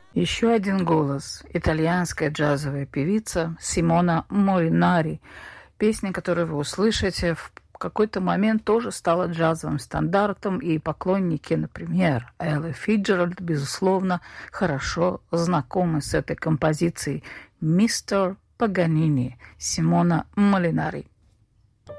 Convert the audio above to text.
Еще один голос. Итальянская джазовая певица Симона Молинари. Песня, которую вы услышите, в какой-то момент тоже стала джазовым стандартом, и поклонники, например, Эллы Фиджеральд, безусловно, хорошо знакомы с этой композицией «Мистер Паганини» Симона Молинари.